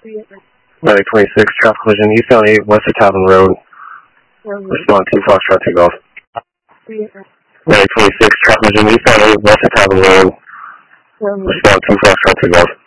Medic 26, traffic collision, eastbound 8, west of Tavern Road. Respond 2 Foxtrot takeoff. Medic 26, traffic collision, eastbound 8, west of Tavern Road. Respond 2 Foxtrot takeoff.